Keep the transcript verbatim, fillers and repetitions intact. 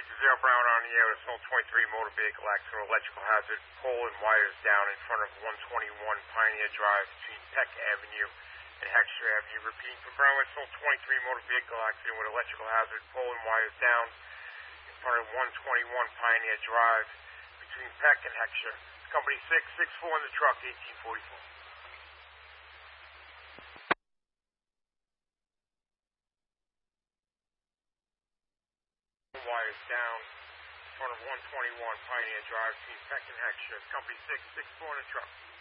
Zero Brown on the air with Zone twenty-three motor vehicle accident, electrical hazard, pole and wires down in front of one twenty-one Pioneer Drive between Peck Avenue and Hexter Avenue. Repeating from Brown with Zone twenty-three motor vehicle accident with electrical hazard, pole and wires down in front of one twenty-one Pioneer Drive between Peck and Hexter. Company six six four in the truck, eighteen forty-four. Wires down in front of one twenty-one Pioneer Drive between Peck and Hexter. Company six six four in the truck.